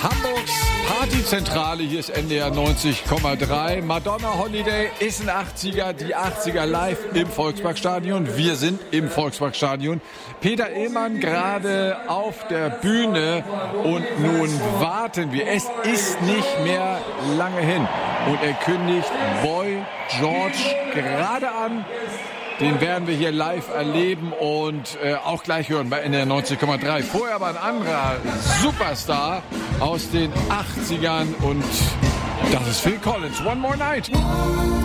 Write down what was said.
Hamburgs Partyzentrale, hier ist NDR 90,3. Madonna Holiday ist ein 80er, die 80er live im Volksparkstadion. Wir sind im Volksparkstadion. Peter Illmann gerade auf der Bühne und nun warten wir. Es ist nicht mehr lange hin und er kündigt Boy George gerade an. Den werden wir hier live erleben und auch gleich hören bei NDR 90,3. Vorher aber ein anderer Superstar aus den 80ern und das ist Phil Collins. One More Night.